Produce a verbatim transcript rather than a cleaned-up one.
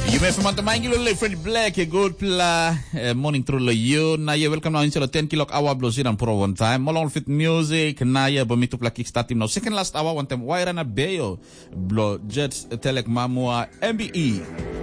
You may from Mangilo Freddy Black, a good pla morning through you. Na ye welcome now into the ten kilok hour blozir and pro one time. Molong fit music, na ye bomito pla kickstart him now. Second last hour one time. Why rana beyo? Blo Jets Telek Mamua M B E.